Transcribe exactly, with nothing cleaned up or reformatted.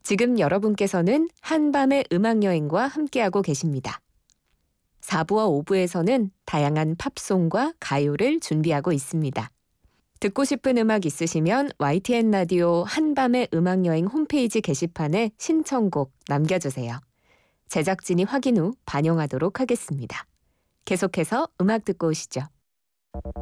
지금 여러분께서는 한밤의 음악여행과 함께하고 계십니다. 사 부와 오 부에서는 다양한 팝송과 가요를 준비하고 있습니다. 듣고 싶은 음악 있으시면 와이티엔 라디오 한밤의 음악여행 홈페이지 게시판에 신청곡 남겨주세요. 제작진이 확인 후 반영하도록 하겠습니다. 계속해서 음악 듣고 오시죠.